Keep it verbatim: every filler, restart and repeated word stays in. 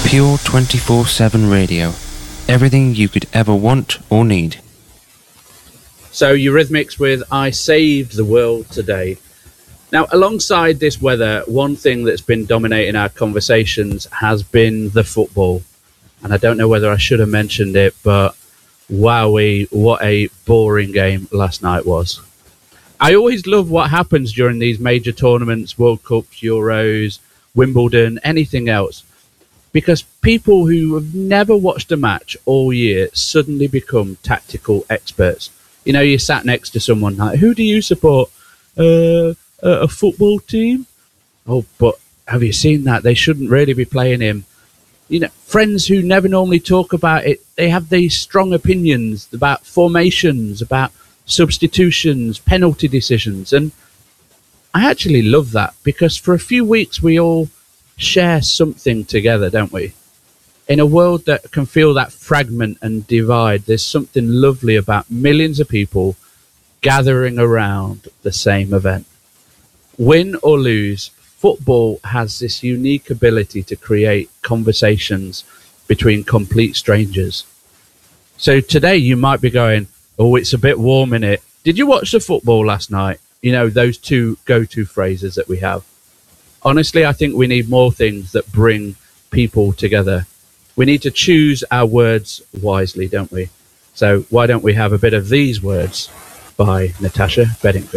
Pure twenty-four seven radio. Everything you could ever want or need. So Eurythmics with I Saved the World Today. Now, alongside this weather, one thing that's been dominating our conversations has been the football. And I don't know whether I should have mentioned it, but wowee, what a boring game last night was. I always love what happens during these major tournaments, World Cups, Euros, Wimbledon, anything else. Because people who have never watched a match all year suddenly become tactical experts. You know, you sat next to someone like, who do you support? Uh, a football team? Oh, but have you seen that? They shouldn't really be playing him. You know, friends who never normally talk about it, they have these strong opinions about formations, about substitutions, penalty decisions. And I actually love that because for a few weeks we all share something together, don't we? In a world that can feel that fragment and divide, there's something lovely about millions of people gathering around the same event. Win or lose, football has this unique ability to create conversations between complete strangers. So today you might be going, oh, it's a bit warm in it. Did you watch the football last night? You know, those two go-to phrases that we have. Honestly, I think we need more things that bring people together. We need to choose our words wisely, don't we? So why don't we have a bit of these words by Natasha Bedingfield?